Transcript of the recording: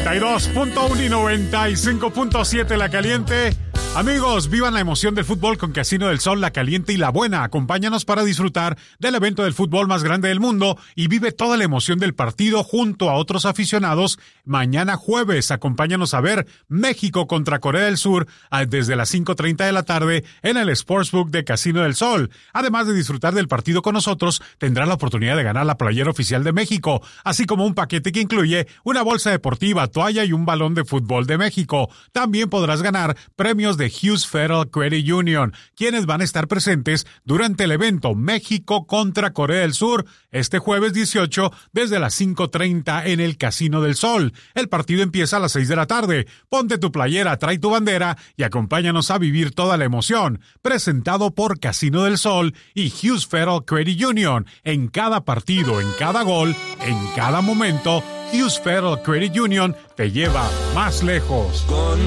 92.1 y 95.7 La Caliente. Amigos, vivan la emoción del fútbol con Casino del Sol, La Caliente y La Buena. Acompáñanos para disfrutar del evento del fútbol más grande del mundo y vive toda la emoción del partido junto a otros aficionados. Mañana jueves, acompáñanos a ver México contra Corea del Sur desde las 5:30 de la tarde en el Sportsbook de Casino del Sol. Además de disfrutar del partido con nosotros, tendrá la oportunidad de ganar la playera oficial de México, así como un paquete que incluye una bolsa deportiva, toalla y un balón de fútbol de México. También podrás ganar premios de Hughes Federal Credit Union, quienes van a estar presentes durante el evento México contra Corea del Sur este jueves 18 desde las 5:30 en el Casino del Sol. El partido empieza a las 6 de la tarde. Ponte tu playera, trae tu bandera y acompáñanos a vivir toda la emoción. Presentado por Casino del Sol y Hughes Federal Credit Union. En cada partido, en cada gol, en cada momento, Hughes Federal Credit Union te lleva más lejos.